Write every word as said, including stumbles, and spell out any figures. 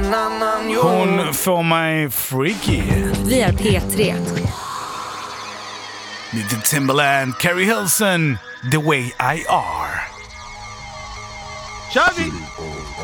ingen annan gjort. Hon får mig freaky. Vi är P tre. Lite Timbaland, Carrie Hilson, The Way I Are. Kör vi!